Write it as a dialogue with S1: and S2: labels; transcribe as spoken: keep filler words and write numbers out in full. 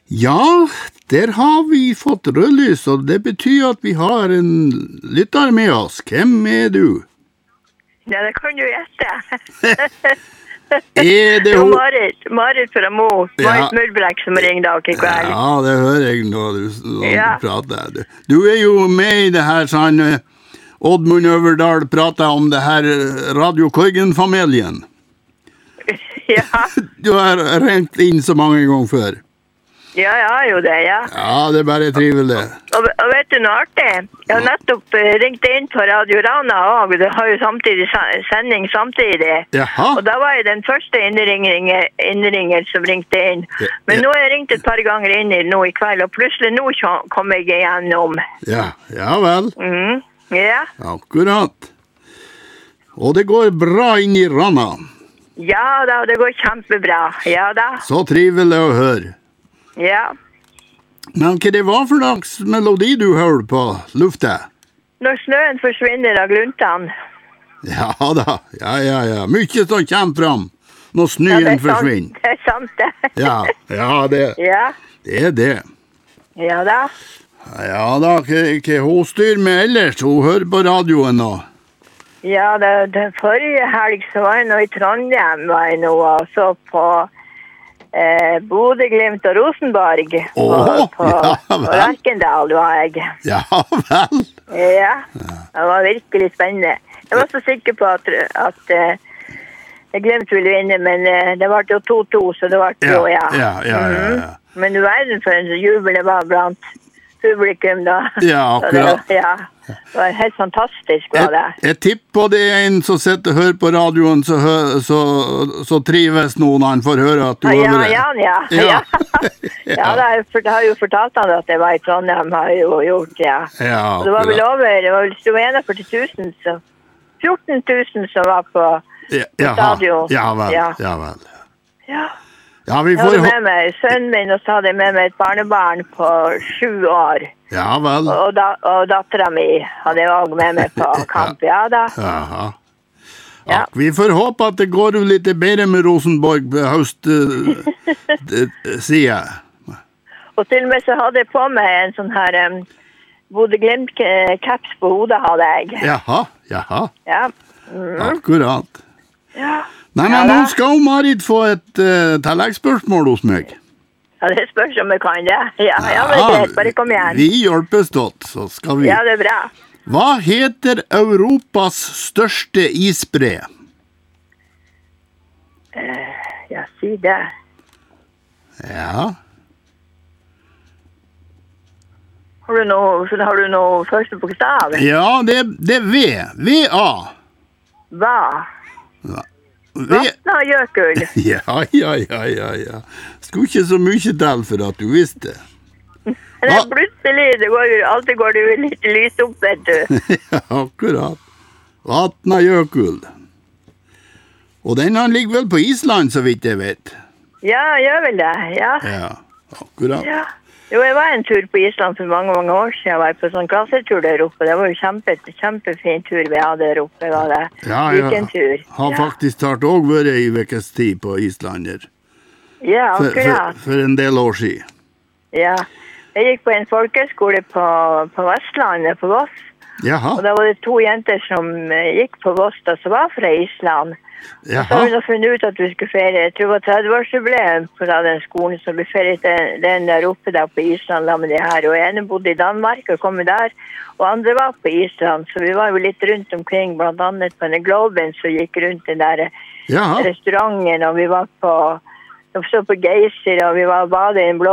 S1: Ja, der har vi fått rødlys, og det betyr at vi har en lytter med oss. Hvem er du?
S2: Ja, det kan du gjette.
S1: Er det
S2: Jo,
S1: hun?
S2: Marit, Marit fra Mo,
S1: Ja.
S2: Marit Mørbrekk som ringte dere i kveld.
S1: Ja, det hører jeg når du, når
S2: Ja.
S1: du prater. Du, du er jo med i det her, sånn, eh, Oddmund Øverdal prater om det her eh, Radio Korgen-familien.
S2: Ja,
S1: Du har ringt inn så mange ganger før.
S2: ja, jeg har jo det, ja.
S1: Ja, det er bare trivelig.
S2: Og, og vet du noe artig? Jeg har nettopp eh, ringt inn på Radio Rana også, det har jo samtidig sa- sending samtidig.
S1: Jaha.
S2: Og da var jeg den første innringer, innringer som ringte inn.
S1: Ja,
S2: Men
S1: ja.
S2: nå har jeg ringt et par ganger inn i, nå i kveld, og plutselig nå kjå- kom jeg igjennom.
S1: Ja, ja vel.
S2: Mhm, ja.
S1: Akkurat. Og det går bra inn i Rana.
S2: Ja da, det går kjempebra. Ja da,
S1: Så trivelig å høre.
S2: ja.
S1: Men hva det var for dags melodi du hørte på lufta?
S2: Når snøen forsvinner av gluntene.
S1: Ja da, ja, ja, ja. Mykje som kommer fram når
S2: Ja, det
S1: snøen
S2: er sant,
S1: forsvinner.
S2: det er sant det.
S1: Ja, ja, det,
S2: Ja,
S1: det er det.
S2: ja da.
S1: Ja da, hva hva hun styrer med ellers? Hun hører på radioen nå.
S2: Ja, det, det forrige helg så var jeg nå i Trondheim, var jeg nå og så på eh, Bodø, Glimt og Rosenborg. På,
S1: Åh,
S2: på,
S1: ja
S2: på
S1: vel.
S2: Lerkendal var jeg.
S1: Ja vel.
S2: Ja, det var virkelig spennende. Jeg var så sikker på at, at eh, Glimt ville vinne, men eh, det var jo to to, så det var
S1: Ja,
S2: jo, ja.
S1: ja, ja, ja, ja.
S2: Mhm. Men du verden for en jubel det var blant publikum da.
S1: Ja,
S2: Så det,
S1: akkurat.
S2: ja, det var helt fantastisk, var det.
S1: Jeg, jeg tipper det er en som sitter og hører på radioen, så, hø- så, så trives noen når han får høre at du
S2: Ja,
S1: hører det.
S2: Jan, ja.
S1: Ja.
S2: Ja, ja det har, jeg fort- har jo fortalt han at jeg var i Trondheim, har jeg jo gjort, ja.
S1: Ja,
S2: Og det var vel
S1: akkurat.
S2: over, det var vel det var enogførti tusen, så fjorten tusen som var på,
S1: Ja,
S2: på
S1: jaha.
S2: stadion.
S1: Ja vel,
S2: Ja.
S1: ja vel.
S2: Ja.
S1: Ja, vi
S2: Jeg
S1: får
S2: hadde
S1: hå-
S2: med meg sønnen min, og så hadde jeg med meg et barnebarn på sju år.
S1: Ja vel.
S2: Og, da, og datteren min hadde jeg også med meg på kamp, ja da.
S1: Jaha.
S2: Ja.
S1: Ak, vi får håpe at det går litt bedre med Rosenborg på høstsida.
S2: Og til og med så hadde jeg på meg en sånn her um, Bodø Glimt-caps på hodet hadde jeg.
S1: Jaha, jaha.
S2: Ja. Mm.
S1: Akkurat.
S2: Ja.
S1: Nei,
S2: Ja
S1: men
S2: da.
S1: nå skal hun Marit få et uh, tilleggsspørsmål hos meg.
S2: Ja, det spørs om jeg kan det. Ja, ja, men det er greit, bare kom igjen.
S1: Vi hjelpes åt, så skal vi.
S2: Ja, det er bra.
S1: Hva heter Europas største isbre?
S2: Ja, si det.
S1: Ja,
S2: Har du noe, så har du noe første bokstav?
S1: ja det, det er V. V-A.
S2: Hva?
S1: V.
S2: Vatna Jøkul.
S1: Ja, ja, ja, ja, ja. Skulle ikke så mye til for at du visste.
S2: Men det er plutselig, det går jo, alltid går det jo litt lys opp, vet du.
S1: Ja, akkurat. Vatnajökull. Og den han ligger vel på Island, så vidt jeg vet.
S2: Ja, gjør vel det, ja.
S1: Ja, akkurat.
S2: Ja. Jo, jeg var en tur på Island for mange, mange år siden. Jeg var på sånn klassetur der oppe. Det var jo kjempe, kjempefin tur vi hadde der oppe, var det.
S1: Ja, ja.
S2: Weekendtur.
S1: Har
S2: Ja.
S1: faktisk tatt også vært i vekkes tid på Island her.
S2: Ja,
S1: For, for,
S2: akkurat.
S1: for en del år siden.
S2: Ja. Jeg gikk på en folkeskole på, på Vestlandet, på Voss.
S1: Jaha,
S2: Og da var det to jenter som eh, gikk på Voss da, som var fra Island. Så har vi
S1: jaha.
S2: da funnet ut at vi skulle feire, jeg tror det var tretti-årsjubileum på da, den skolen, så vi feiret den, den der oppe der på Island da med de her. Og ene bodde i Danmark og kom der, og andre var på Island. Så vi var jo litt rundt omkring, blant annet på den Globen som gikk rundt den der
S1: Jaha.
S2: restauranten, og vi var på, vi så på Geysir, og vi var og badet i en blå